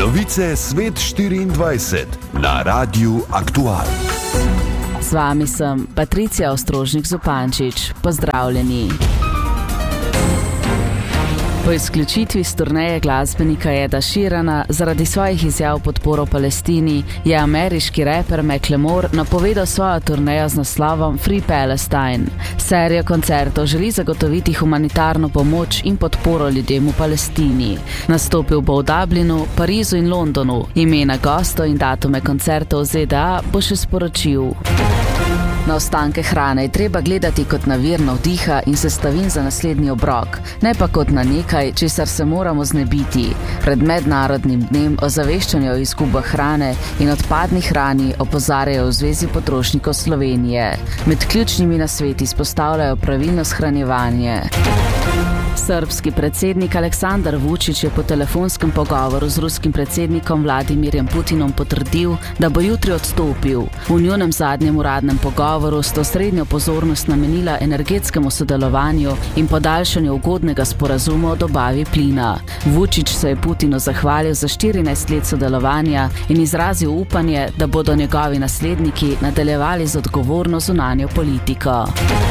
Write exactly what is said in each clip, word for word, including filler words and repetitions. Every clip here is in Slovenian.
Novice Svet štiriindvajset na Radiu Aktual. Z vami sem Patricija Ostrožnik-Zupančič. Pozdravljeni. Po izključitvi s turneje glasbenika Eda Sheerana zaradi svojih izjav podporo Palestini je ameriški reper Macklemore napovedal svojo turnejo z naslovom Free Palestine. Serijo koncertov želi zagotoviti humanitarno pomoč in podporo ljudem v Palestini. Nastopil bo v Dublinu, Parizu in Londonu. Imena gostov in datume koncertov v Z D A bo še sporočil. Na ostanke hrane je treba gledati kot na vir navdiha in sestavin za naslednji obrok, ne pa kot na nekaj, česar se moramo znebiti. Pred mednarodnim dnem o zaveščanju o izgubah hrane in odpadni hrani opozarjajo v Zvezi potrošnikov Slovenije. Med ključnimi nasveti izpostavljajo pravilno shranjevanje. Srbski predsednik Aleksandar Vučić je po telefonskem pogovoru z ruskim predsednikom Vladimirjem Putinom potrdil, da bo jutri odstopil. V njunem zadnjem uradnem pogovoru sta srednjo pozornost namenila energetskemu sodelovanju in podaljšanju ugodnega sporazuma o dobavi plina. Vučić se je Putinu zahvalil za štirinajst let sodelovanja in izrazil upanje, da bodo njegovi nasledniki nadaljevali z odgovorno zunanjo politiko.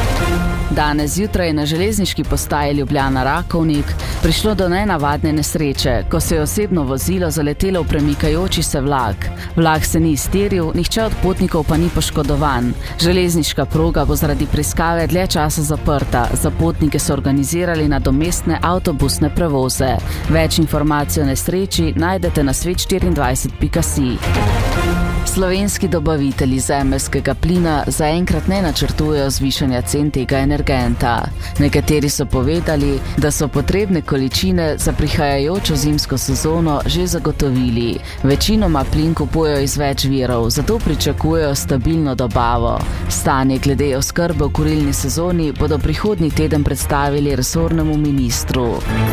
Danes zjutraj je na železniški postaji Ljubljana-Rakovnik prišlo do nenavadne nesreče, ko se je osebno vozilo zaletelo v premikajoči se vlak. Vlak se ni iztiril, nihče od potnikov pa ni poškodovan. Železniška proga bo zaradi preiskave dlje časa zaprta. Za potnike so organizirali nadomestne avtobusne prevoze. Več informacij o nesreči najdete na svet štiriindvajset pika si. Slovenski dobavitelji zemeljskega plina zaenkrat ne načrtujejo zvišanja cen tega energenta. Nekateri so povedali, da so potrebne količine za prihajajočo zimsko sezono že zagotovili. Večinoma plin kupujejo iz več virov, zato pričakujejo stabilno dobavo. Stanje glede oskrbe v kurilni sezoni bodo prihodnji teden predstavili resornemu ministru.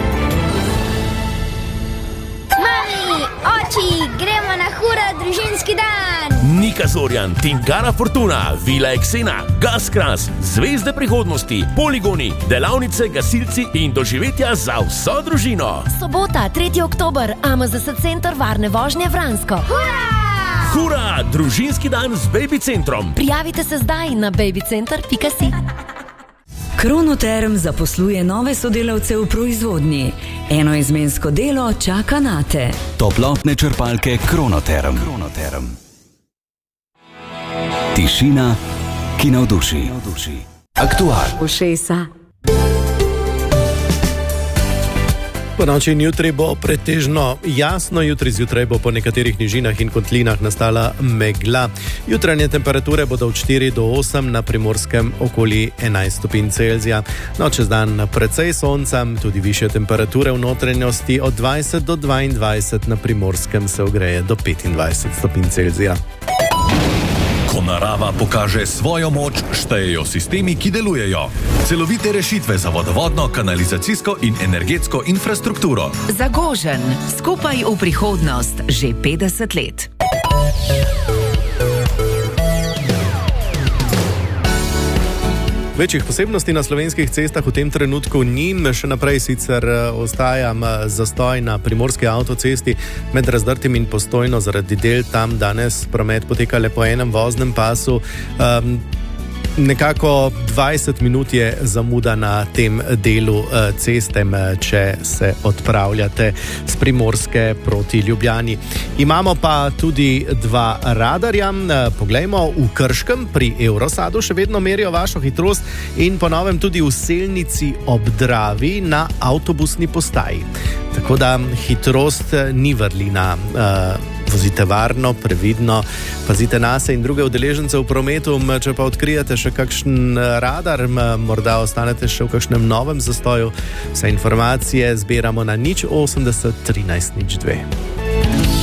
Mami, oči, gremo na hura družinski dan! Nika Zorjan, Tingara Fortuna, Vila Eksena, Gaskras, Zvezde prihodnosti, poligoni, delavnice, gasilci in doživetja za vso družino. Sobota, tretji oktober, A M Z S center varne vožnje Vransko. Hura! Hura, družinski dan z Baby centrom. Prijavite se zdaj na baby center pika si. Kronoterm zaposluje nove sodelavce v proizvodnji. Enoizmensko delo čaka nate. Toplotne črpalke Kronoterm. Kronoterm. Tišina, ki navduši. Aktual. Ušesa. Po noči in jutri bo pretežno jasno, jutri zjutraj bo po nekaterih nižinah in kotlinah nastala megla. Jutranje temperature bodo od štiri do osem, na Primorskem okoli enajst stopinj Celzija. No, čez dan precej sonca, tudi višje temperature v notranjosti od dvajset do dvaindvajset, na Primorskem se ogreje do petindvajset stopinj Celzija. Ko narava pokaže svojo moč, štejejo sistemi, ki delujejo. Celovite rešitve za vodovodno, kanalizacijsko in energetsko infrastrukturo. Zagožen, skupaj v prihodnost, že petdeset let. Večjih posebnosti na slovenskih cestah v tem trenutku ni, še naprej sicer ostaja zastoj na primorski avtocesti med Razdrtim in Postojno zaradi del. Tam danes promet poteka le po enem voznem pasu. Um, Nekako dvajset minut je zamuda na tem delu ceste, če se odpravljate z Primorske proti Ljubljani. Imamo pa tudi dva radarja. Poglejmo, v Krškem pri Eurosadu še vedno merijo vašo hitrost in po novem tudi v Selnici ob Dravi na avtobusni postaji. Tako da hitrost ni vrlina. Vozite varno, previdno, pazite nase in druge udeležence v prometu. Če pa odkrijete še kakšen radar, morda ostanete še v kakšnem novem zastoju, vse informacije zbiramo na nič osemdeset trinajst nič dve.